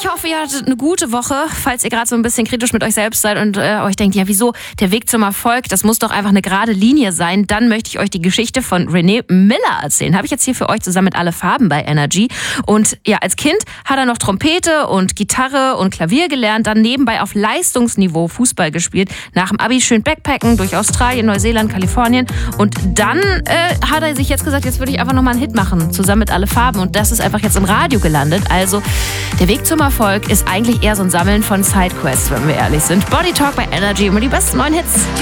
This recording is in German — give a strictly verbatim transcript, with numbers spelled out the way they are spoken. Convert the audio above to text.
Ich hoffe, ihr hattet eine gute Woche. Falls ihr gerade so ein bisschen kritisch mit euch selbst seid und äh, euch denkt, ja wieso, der Weg zum Erfolg, das muss doch einfach eine gerade Linie sein, dann möchte ich euch die Geschichte von René Miller erzählen. Habe ich jetzt hier für euch zusammen mit Alle Farben bei Energy. Und ja, als Kind hat er noch Trompete und Gitarre und Klavier gelernt, dann nebenbei auf Leistungsniveau Fußball gespielt, nach dem Abi schön Backpacken durch Australien, Neuseeland, Kalifornien. Und dann äh, hat er sich jetzt gesagt, jetzt würde ich einfach nochmal einen Hit machen, zusammen mit Alle Farben. Und das ist einfach jetzt im Radio gelandet. Also der Weg zum Erfolg ist eigentlich eher so ein Sammeln von Sidequests, wenn wir ehrlich sind. Body Talk bei Energy, immer die besten neuen Hits.